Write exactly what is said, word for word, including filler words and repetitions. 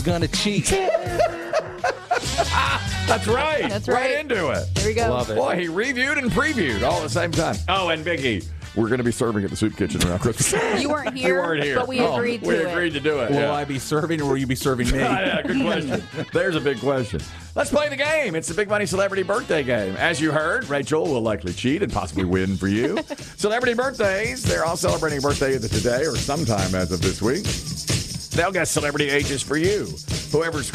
gonna cheat. That's right. That's right. right. into it. There we go. Love it. Boy, he reviewed and previewed all at the same time. Oh, and Biggie, we're going to be serving at the soup kitchen around Christmas. You weren't here, You weren't here. but we Oh, agreed to we it. agreed to do it. Will yeah. I be serving or will you be serving me? yeah, good question. There's a big question. Let's play the game. It's the Big Money Celebrity Birthday Game. As you heard, Rachel will likely cheat and possibly win for you. Celebrity birthdays, they're all celebrating a birthday either today or sometime as of this week. They'll guess celebrity ages for you. Whoever's